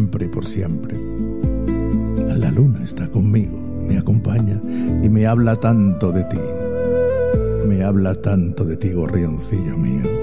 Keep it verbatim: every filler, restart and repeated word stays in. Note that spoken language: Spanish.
siempre y por siempre. La luna está conmigo, me acompaña y me habla tanto de ti. Me habla tanto de ti, gorrioncillo mío.